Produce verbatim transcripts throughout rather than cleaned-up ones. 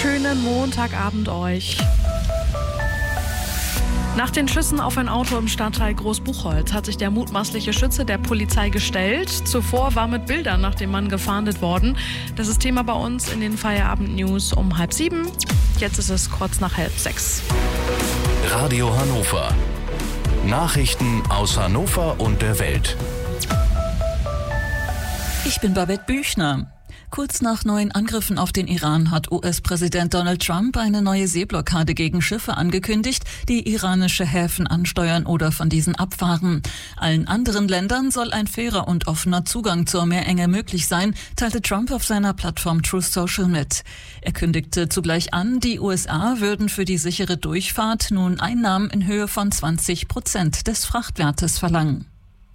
schönen Montagabend euch. Nach den Schüssen auf ein Auto im Stadtteil Großbuchholz hat sich der mutmaßliche Schütze der Polizei gestellt. Zuvor war mit Bildern nach dem Mann gefahndet worden. Das ist Thema bei uns in den Feierabend-News um halb sieben. Jetzt ist es kurz nach halb sechs. Radio Hannover. Nachrichten aus Hannover und der Welt. Ich bin Babette Büchner. Kurz nach neuen Angriffen auf den Iran hat U S-Präsident Donald Trump eine neue Seeblockade gegen Schiffe angekündigt, die iranische Häfen ansteuern oder von diesen abfahren. Allen anderen Ländern soll ein fairer und offener Zugang zur Meerenge möglich sein, teilte Trump auf seiner Plattform Truth Social mit. Er kündigte zugleich an, die U S A würden für die sichere Durchfahrt nun Einnahmen in Höhe von zwanzig Prozent des Frachtwertes verlangen.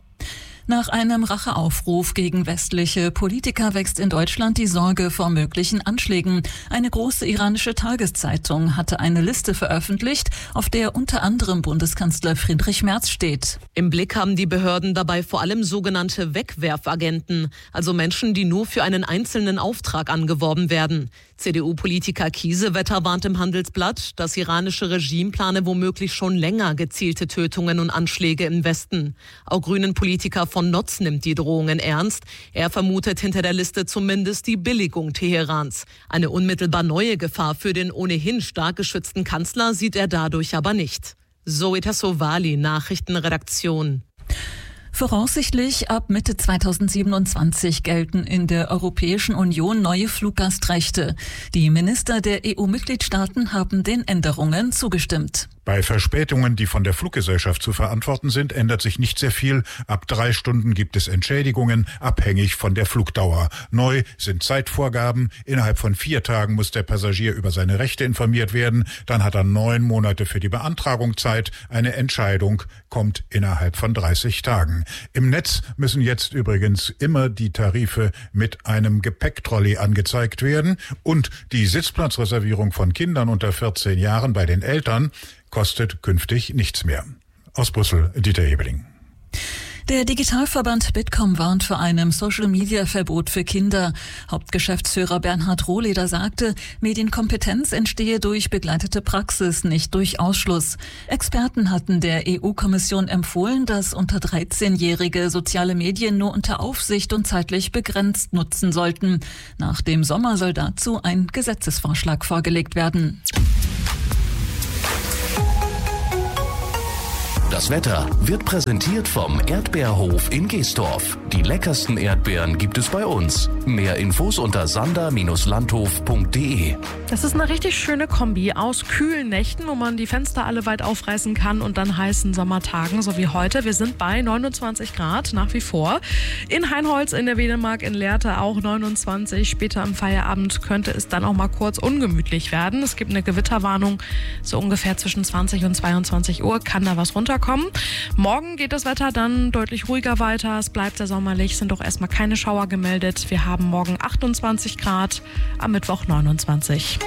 Nach einem Racheaufruf gegen westliche Politiker wächst in Deutschland die Sorge vor möglichen Anschlägen. Eine große iranische Tageszeitung hatte eine Liste veröffentlicht, auf der unter anderem Bundeskanzler Friedrich Merz steht. Im Blick haben die Behörden dabei vor allem sogenannte Wegwerfagenten, also Menschen, die nur für einen einzelnen Auftrag angeworben werden. C D U-Politiker Kiesewetter warnt im Handelsblatt, das iranische Regime plane womöglich schon länger gezielte Tötungen und Anschläge im Westen. Auch Grünen-Politiker von Notz nimmt die Drohungen ernst. Er vermutet hinter der Liste zumindest die Billigung Teherans. Eine unmittelbar neue Gefahr für den ohnehin stark geschützten Kanzler sieht er dadurch aber nicht. Zoe Tassovali, Nachrichtenredaktion. Voraussichtlich ab Mitte zweitausendsiebenundzwanzig gelten in der Europäischen Union neue Fluggastrechte. Die Minister der E U-Mitgliedstaaten haben den Änderungen zugestimmt. Bei Verspätungen, die von der Fluggesellschaft zu verantworten sind, ändert sich nicht sehr viel. Ab drei Stunden gibt es Entschädigungen, abhängig von der Flugdauer. Neu sind Zeitvorgaben. Innerhalb von vier Tagen muss der Passagier über seine Rechte informiert werden. Dann hat er neun Monate für die Beantragung Zeit. Eine Entscheidung kommt innerhalb von dreißig Tagen. Im Netz müssen jetzt übrigens immer die Tarife mit einem Gepäcktrolley angezeigt werden. Und die Sitzplatzreservierung von Kindern unter vierzehn Jahren bei den Eltern kostet künftig nichts mehr. Aus Brüssel, Dieter Hebeling. Der Digitalverband Bitkom warnt vor einem Social-Media-Verbot für Kinder. Hauptgeschäftsführer Bernhard Rohleder sagte, Medienkompetenz entstehe durch begleitete Praxis, nicht durch Ausschluss. Experten hatten der E U-Kommission empfohlen, dass unter dreizehnjährige soziale Medien nur unter Aufsicht und zeitlich begrenzt nutzen sollten. Nach dem Sommer soll dazu ein Gesetzesvorschlag vorgelegt werden. Das Wetter wird präsentiert vom Erdbeerhof in Geesdorf. Die leckersten Erdbeeren gibt es bei uns. Mehr Infos unter sander Bindestrich landhof Punkt de. Das ist eine richtig schöne Kombi aus kühlen Nächten, wo man die Fenster alle weit aufreißen kann, und dann heißen Sommertagen, so wie heute. Wir sind bei neunundzwanzig Grad nach wie vor. In Heinholz, in der Wedemark, in Lehrte auch neunundzwanzig. Später im Feierabend könnte es dann auch mal kurz ungemütlich werden. Es gibt eine Gewitterwarnung, so ungefähr zwischen zwanzig und zweiundzwanzig Uhr kann da was runterkommen. Morgen geht das Wetter dann deutlich ruhiger weiter. Es bleibt sehr sommerlich, sind doch erstmal keine Schauer gemeldet. Wir haben morgen achtundzwanzig Grad, am Mittwoch neunundzwanzig.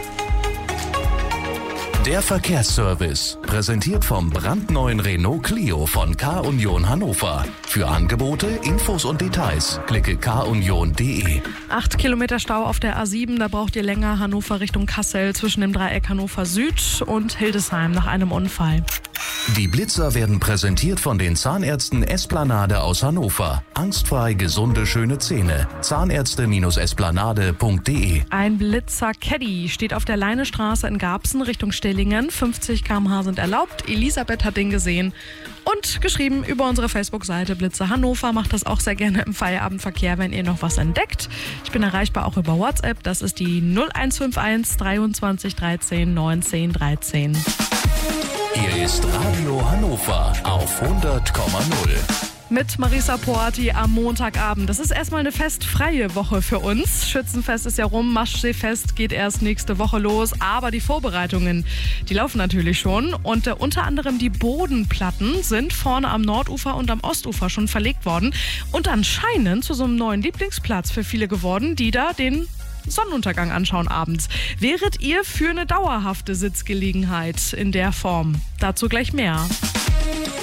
Der Verkehrsservice, präsentiert vom brandneuen Renault Clio von K-Union Hannover. Für Angebote, Infos und Details klicke k union punkt de. Acht Kilometer Stau auf der A sieben, da braucht ihr länger. Hannover Richtung Kassel zwischen dem Dreieck Hannover Süd und Hildesheim nach einem Unfall. Die Blitzer werden präsentiert von den Zahnärzten Esplanade aus Hannover. Angstfrei gesunde, schöne Zähne. Zahnärzte Esplanade Punkt de. Ein Blitzer Caddy steht auf der Leinestraße in Garbsen Richtung Stillingen. fünfzig Kilometer pro Stunde sind erlaubt. Elisabeth hat den gesehen und geschrieben über unsere Facebook-Seite Blitzer Hannover. Macht das auch sehr gerne im Feierabendverkehr, wenn ihr noch was entdeckt. Ich bin erreichbar auch über WhatsApp. Das ist die null eins fünf eins dreiundzwanzig dreizehn neunzehn dreizehn. Hier ist Radio Hannover auf hundert Komma null. Mit Marisa Poati am Montagabend. Das ist erstmal eine festfreie Woche für uns. Schützenfest ist ja rum, Maschseefest geht erst nächste Woche los. Aber die Vorbereitungen, die laufen natürlich schon. Und äh, unter anderem die Bodenplatten sind vorne am Nordufer und am Ostufer schon verlegt worden. Und anscheinend zu so einem neuen Lieblingsplatz für viele geworden, die da den Sonnenuntergang anschauen abends. Wäret ihr für eine dauerhafte Sitzgelegenheit in der Form? Dazu gleich mehr.